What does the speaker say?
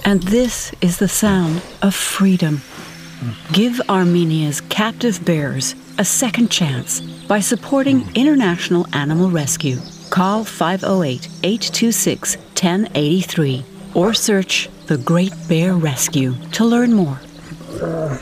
And this is the sound of freedom. Give Armenia's captive bears a second chance by supporting International Animal Rescue. Call 508-826-1083 or search The Great Bear Rescue to learn more.